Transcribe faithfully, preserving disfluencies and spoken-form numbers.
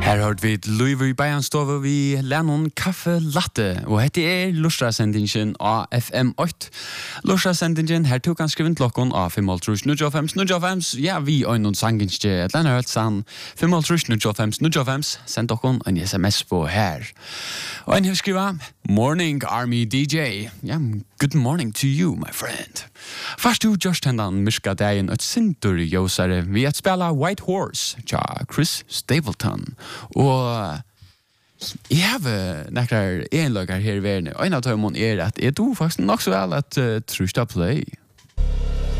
Her har vi Louis Bayernstove vi Lennon Kaffe Latte og hette er Lustra-sendingen av F M åtte. Lustra-sendingen her tog han skriven klokken av fem trus null fem null fem. Ja, vi og noen sanginske et eller annet hørt sann fem trus null fem null fem. Send dere en sms på her. Og en her skriver Morning Army D J. Ja, good morning to you, my friend. Først du just hendan myska dagen et sintur josare vi at spela White Horse tja Chris Stapleton. Og jeg har nekkar enløkar her i verden. Og en av tøymon er at jeg tror faktisk nok så vel at uh, trusta play.